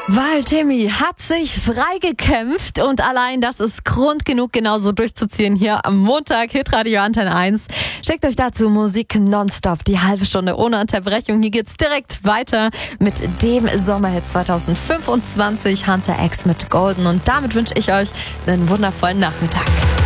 Waltemi hat sich freigekämpft und allein das ist Grund genug, genauso durchzuziehen hier am Montag. Hitradio Antenne 1. Schickt euch dazu Musik nonstop, die halbe Stunde ohne Unterbrechung. Hier geht's direkt weiter mit dem Sommerhit 2025, Hunter X mit Golden. Und damit wünsche ich euch einen wundervollen Nachmittag.